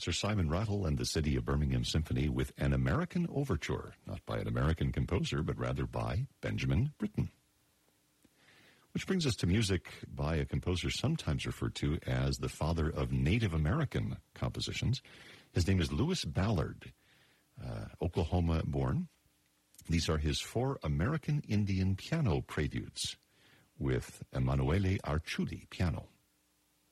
Sir Simon Rattle and the City of Birmingham Symphony with An American Overture, not by an American composer, but rather by Benjamin Britten. Which brings us to music by a composer sometimes referred to as the father of Native American compositions. His name is Lewis Ballard, Oklahoma-born. These are his 4 American Indian piano preludes with Emanuele Arciuli piano.